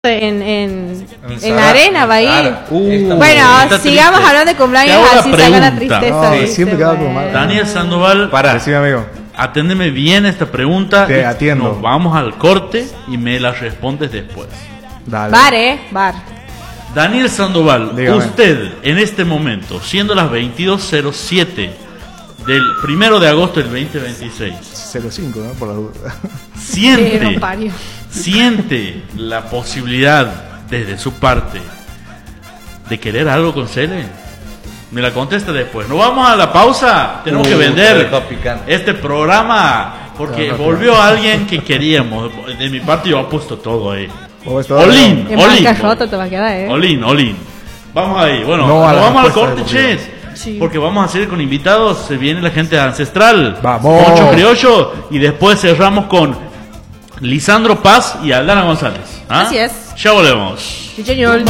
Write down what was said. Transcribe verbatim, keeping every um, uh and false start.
En, en, en la arena va a ir. Uh, bueno, sigamos triste. hablando de cumpleaños, así se haga la tristeza. No, siempre queda como mal. Daniel Sandoval, para, sí, amigo. Aténdeme bien esta pregunta. Te atiendo. Nos vamos al corte y me la respondes después. Dale. Bar, eh, bar. Daniel Sandoval, dígame. Usted en este momento, siendo las veintidós cero siete del primero de agosto del veinte veintiséis, cero cinco, ¿no? Por la duda. Siente, siente la posibilidad desde su parte de querer algo con Cele. Me la contesta después. Nos vamos a la pausa. Tenemos uh, que vender este programa porque no, no, volvió no. alguien que queríamos. De mi parte yo apuesto todo ahí. Olin, Olin, eh. Olin, Olin. Vamos ahí. Bueno, no nos vamos al corte, ches. Sí. Porque vamos a hacer con invitados. Se viene la gente de Ancestral. Vamos. Ocho Criollo. Y después cerramos con Lisandro Paz y Aldana González. ¿Ah? Así es. Ya volvemos. Sí, señor.